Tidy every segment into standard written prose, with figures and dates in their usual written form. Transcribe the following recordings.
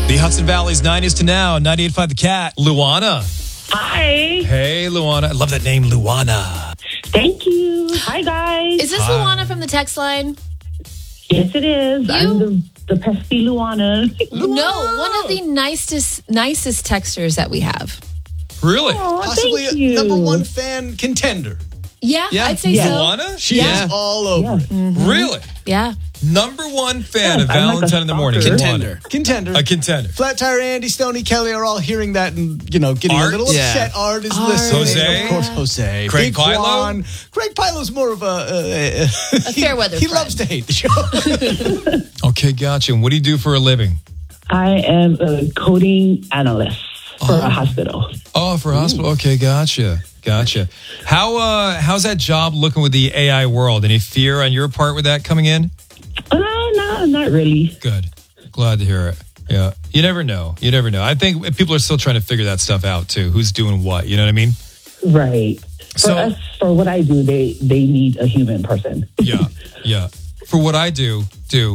The Hudson Valley's 90s to now, 98.5 The Cat. Luana. Hi. Hey, Luana. I love that name, Luana. Thank you. Hi, guys. Is this Luana from the text line? Yes, it is. I'm the pesky Luana. No, one of the nicest texters that we have. Really? Oh, Possibly thank a you. number one fan contender. Yeah, I'd say Yeah. so. Luana? She is all over it. Really? Yeah. Number one fan of I'm like a Valentine in the Morning. stalker. Luana. Contender. A contender. Flat Tire Andy, Stoney Kelly are all hearing that and, getting Art? a little upset. Art is listening. Jose? Of course, Jose. Craig Big Pilo? Juan. Craig Pilo's more of a fair weather He friend. loves to hate the show. Okay, gotcha. And what do you do for a living? I am a coding analyst for a hospital. Oh, for a hospital. Okay, gotcha. How's that job looking with the AI world? Any fear on your part with that coming in? No, not really. Good. Glad to hear it. Yeah. You never know. I think people are still trying to figure that stuff out too. Who's doing what? You know what I mean? Right. For what I do, they need a human person. Yeah. For what I do,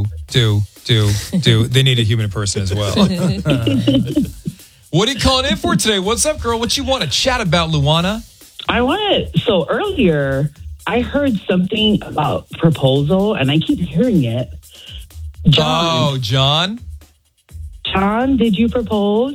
they need a human person as well. What are you calling in for today? What's up, girl? What you want to chat about, Luana? So earlier, I heard something about proposal, and I keep hearing it. Oh, John? John, did you propose?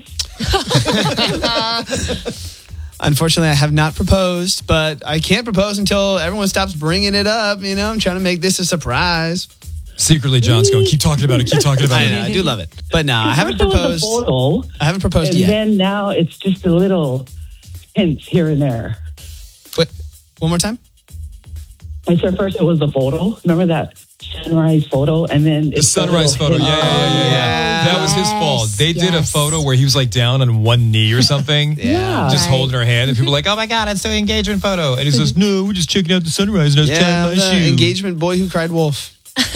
Unfortunately, I have not proposed, but I can't propose until everyone stops bringing it up. You know, I'm trying to make this a surprise. Secretly, John's going, keep talking about it. I know, I do love it. But no, I haven't First it was proposed. a photo, I haven't proposed and yet. then now it's just a little hints here and there. Wait, one more time? I said first it was the photo. Remember that sunrise photo? And then The sunrise photo. Yeah. That was his fault. They did a photo where he was like down on one knee or something. Yeah. Just holding her hand. And people were like, oh my God, it's the engagement photo. And he says, no, we're just checking out the sunrise. And I was Yeah, tying my the shoe. engagement boy who cried wolf.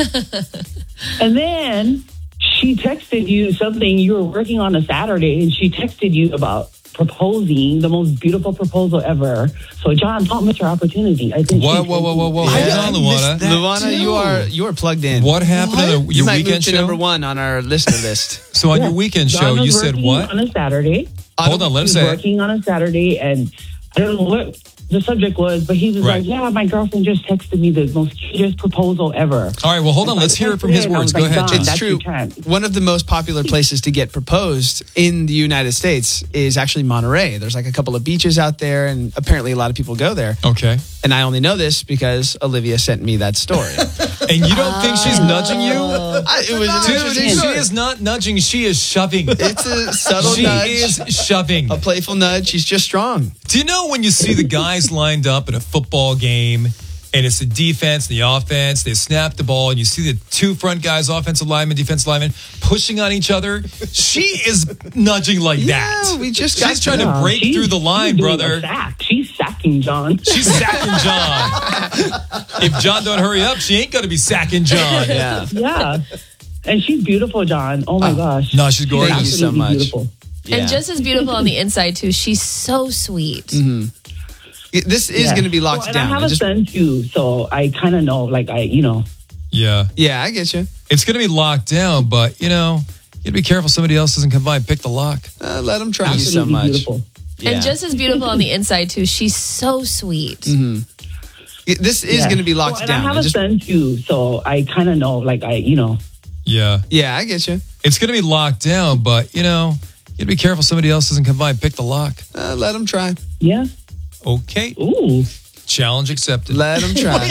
And then she texted you something. You were working on a Saturday, and she texted you about proposing, the most beautiful proposal ever. So, John, don't miss your opportunity. I think. Whoa. Hold on, Luana. Luana, you are plugged in. What happened at You your might move weekend to show? number one on our listener list. So on your weekend show, John was you said working what? on a Saturday. Hold on, let him He was say it. working on a Saturday, and I don't know what the subject was, but he was Right. like, "Yeah, my girlfriend just texted me the most cutest proposal ever." All right, well, hold on. Let's hear it from his And I words. was Go like, ahead, John, John. It's that's true. your chance. One of the most popular places to get proposed in the United States is actually Monterey. There's like a couple of beaches out there, and apparently a lot of people go there. Okay. And I only know this because Olivia sent me that story. And you don't think she's nudging you? It was an Dude, interesting she story. is not nudging. She is shoving. It's a subtle She nudge, is shoving. a playful nudge. She's just strong. Do you know when you see the guys lined up in a football game and it's the defense and the offense, they snap the ball and you see the two front guys, offensive lineman, defensive lineman, pushing on each other? She is nudging like that. we just got She's trying to- to break She's- through the line, she's doing brother. a sack. She's sacking John. She's sacking John. If John don't hurry up, she ain't going to be sacking John. Yeah. Yeah. And she's beautiful, John. Oh my gosh. No, she's gorgeous. Thank you so Absolutely much. Beautiful. And just as beautiful on the inside, too. She's so sweet. This is going to be locked and down. I have I a just- son too, so I kind of know, Yeah. yeah, I get you. It's going to be locked down, but, you got to be careful somebody else doesn't come by and pick the lock. Let them try you so absolutely much. beautiful. Yeah. And just as beautiful on the inside, too. She's so sweet. This is going to be locked and down. I have I a just- son too, so I kind of know, Yeah. yeah, I get you. It's going to be locked down, but, you got to be careful somebody else doesn't come by and pick the lock. Let them try. Yeah. Okay. Ooh. Challenge accepted. Let them try.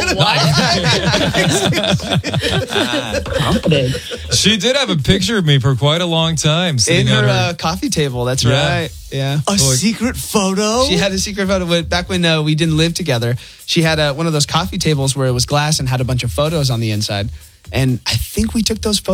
Confident. She did have a picture of me for quite a long time. In Sitting on her coffee table. That's Yeah. right. Yeah. A secret photo? She had a secret photo back when we didn't live together. She had one of those coffee tables where it was glass and had a bunch of photos on the inside. And I think we took those photos.